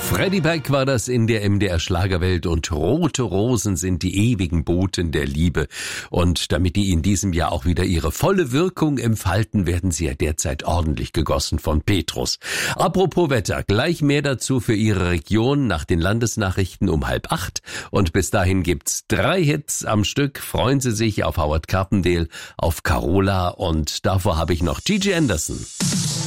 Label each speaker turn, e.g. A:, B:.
A: Freddie Beck war das in der MDR Schlagerwelt und Rote Rosen sind die ewigen Boten der Liebe. Und damit die in diesem Jahr auch wieder ihre volle Wirkung entfalten, werden sie ja derzeit ordentlich gegossen von Petrus. Apropos Wetter, gleich mehr dazu für Ihre Region nach den Landesnachrichten um 7:30. Und bis dahin gibt's 3 Hits am Stück. Freuen Sie sich auf Howard Carpendale, auf Carola und davor habe ich noch Gigi Anderson.